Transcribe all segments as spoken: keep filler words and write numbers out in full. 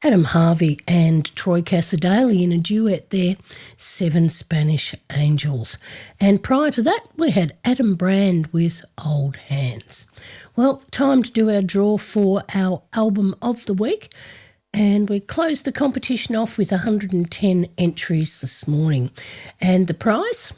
Adam Harvey and Troy Casadale in a duet there, Seven Spanish Angels. And prior to that, we had Adam Brand with Old Hands. Well, time to do our draw for our album of the week. And we closed the competition off with one hundred ten entries this morning. And the prize?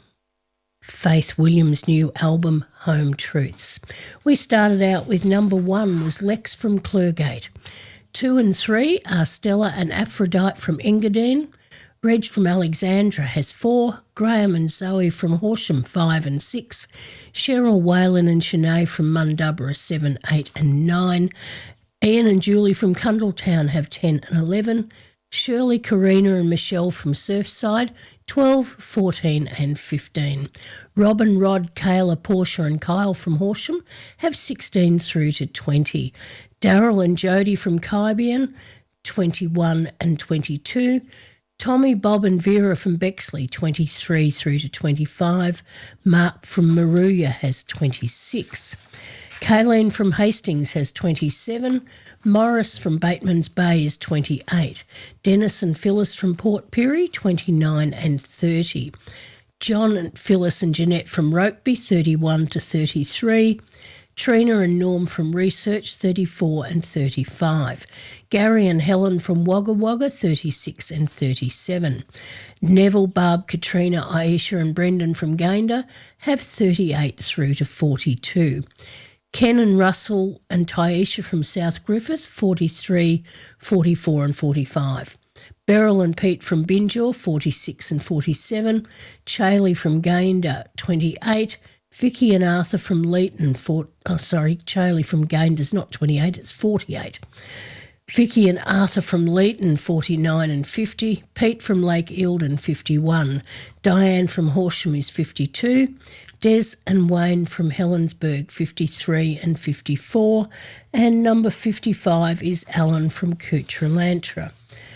Faith Williams' new album, Home Truths. We started out with number one was Lex from Clergate. Two and three are Stella and Aphrodite from Engadine. Reg from Alexandra has four. Graham and Zoe from Horsham, five and six. Cheryl Whalen and Shanae from Mundubbera, seven, eight and nine. Ian and Julie from Cundletown have ten and eleven. Shirley, Karina and Michelle from Surfside, twelve, fourteen and fifteen. Robin, Rod, Kayla, Portia and Kyle from Horsham have sixteen through to twenty. Daryl and Jody from Kybian, twenty-one and twenty-two. Tommy, Bob and Vera from Bexley, twenty-three through to twenty-five. Mark from Maruya has twenty-six. Kayleen from Hastings has twenty-seven. Morris from Bateman's Bay is twenty-eight. Dennis and Phyllis from Port Pirie, twenty-nine and thirty. John and Phyllis and Jeanette from Rokeby, thirty-one to thirty-three. Trina and Norm from Research, thirty-four and thirty-five. Gary and Helen from Wagga Wagga, thirty-six and thirty-seven. Neville, Barb, Katrina, Aisha and Brendan from Gayndah have thirty-eight through to forty-two. Ken and Russell and Tyesha from South Griffith, forty-three, forty-four and forty-five. Beryl and Pete from Binjor, forty-six and forty-seven. Chailey from Gayndah, twenty-eight. Vicky and Arthur from Leeton, for, oh, sorry, Chailey from Gayndah's not twenty-eight, it's forty-eight. Vicky and Arthur from Leeton, forty-nine and fifty. Pete from Lake Eildon, fifty-one. Diane from Horsham is fifty-two. Des and Wayne from Helensburgh, fifty-three and fifty-four. And number fifty-five is Alan from Kucheralantra.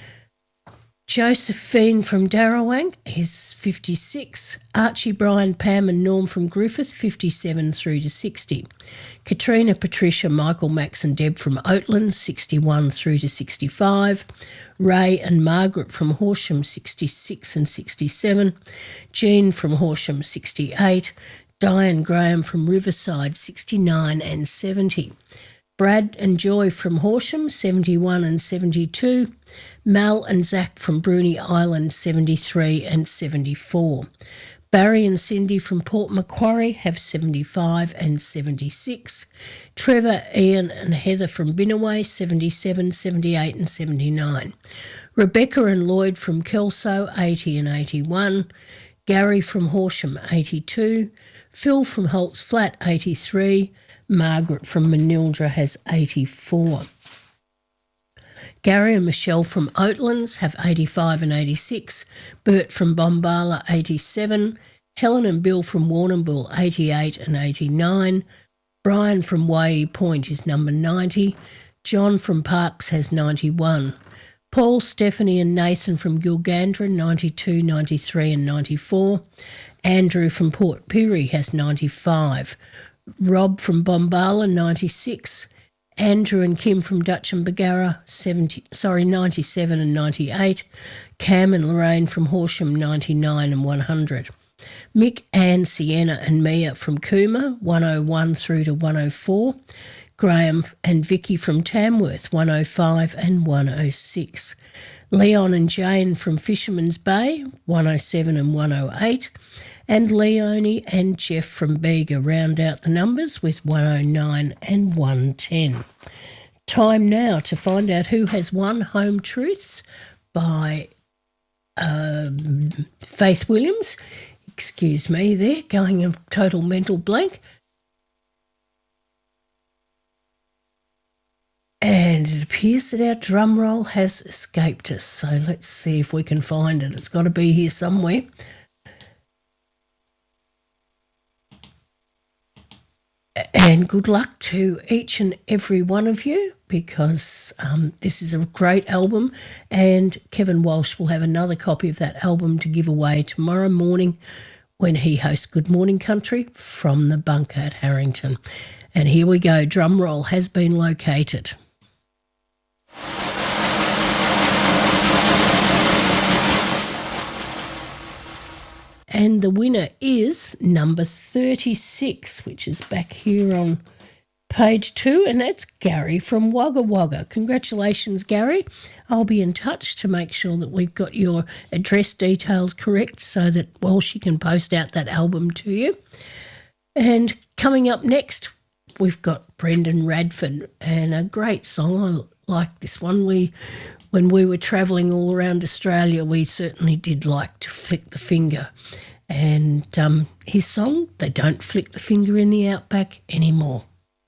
Josephine from Darawang is fifty-six. Archie, Brian, Pam and Norm from Griffith, fifty-seven through to sixty. Katrina, Patricia, Michael, Max and Deb from Oatlands, sixty-one through to sixty-five. Ray and Margaret from Horsham, sixty-six and sixty-seven. Jean from Horsham, sixty-eight. Diane Graham from Riverside, sixty-nine and seventy. Brad and Joy from Horsham, seventy-one and seventy-two. Mel and Zach from Bruny Island, seventy-three and seventy-four. Barry and Cindy from Port Macquarie have seventy-five and seventy-six. Trevor, Ian and Heather from Binnaway, seventy-seven, seventy-eight and seventy-nine. Rebecca and Lloyd from Kelso, eighty and eighty-one. Gary from Horsham, eighty-two. Phil from Holt's Flat, eighty-three. Margaret from Manildra has eighty-four. Gary and Michelle from Oatlands have eighty-five and eighty-six. Bert from Bombala, eighty-seven. Helen and Bill from Warrnambool, eighty-eight and eighty-nine. Brian from Waihee Point is number ninety. John from Parks has ninety-one. Paul, Stephanie and Nathan from Gilgandra, ninety-two, ninety-three and ninety-four. Andrew from Port Pirie has ninety-five. Rob from Bombala, ninety-six. Andrew and Kim from Dutch and Bargara, seventy, sorry, ninety-seven and ninety-eight. Cam and Lorraine from Horsham, ninety-nine and one hundred. Mick, Anne, Sienna and Mia from Cooma, one oh one through to one oh four. Graham and Vicky from Tamworth, one oh five and one oh six. Leon and Jane from Fisherman's Bay, one oh seven and one oh eight. And Leonie and Jeff from Bega round out the numbers with one oh nine and one ten. Time now to find out who has won Home Truths by um, Faith Williams. Excuse me there, going a total mental blank. And it appears that our drum roll has escaped us. So let's see if we can find it. It's got to be here somewhere. And good luck to each and every one of you, because um, this is a great album, and Kevin Walsh will have another copy of that album to give away tomorrow morning when he hosts Good Morning Country from the bunker at Harrington. And here we go, drum roll has been located. and the winner is number thirty-six, which is back here on page two, and that's Gary from Wagga Wagga. Congratulations, Gary. I'll be in touch to make sure that we've got your address details correct so that, well, she can post out that album to you. And coming up next, we've got Brendan Radford, and a great song. I like this one. We, when we were travelling all around Australia, we certainly did like to flick the finger. And um, his song, They Don't Flick the Finger in the Outback Anymore.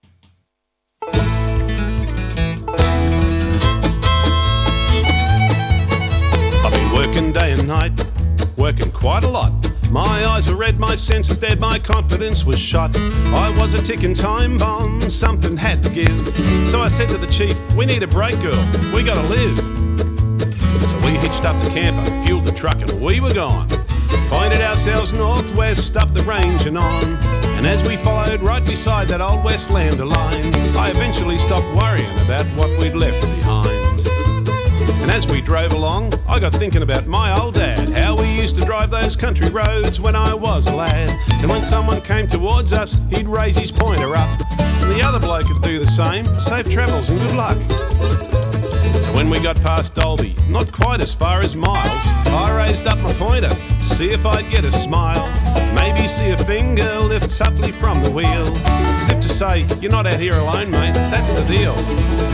I've been working day and night, working quite a lot. My eyes were red, my senses dead, my confidence was shot. I was a ticking time bomb, something had to give. So I said to the chief, we need a break, girl, we gotta live. So we hitched up the camper, fueled the truck and we were gone. Pointed ourselves northwest, up the range and on. And as we followed right beside that old Westlander line, I eventually stopped worrying about what we'd left behind. And as we drove along, I got thinking about my old dad, how we used to drive those country roads when I was a lad. And when someone came towards us, he'd raise his pointer up, and the other bloke would do the same. Safe travels and good luck. So when we got past Dolby, not quite as far as Miles, I raised up my pointer to see if I'd get a smile. Maybe see a finger lift subtly from the wheel, as if to say, you're not out here alone, mate, that's the deal.